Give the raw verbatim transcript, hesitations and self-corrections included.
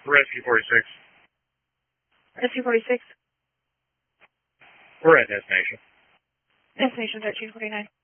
Rescue forty-six. Rescue forty-six. We're at destination. Destination thirteen forty-nine.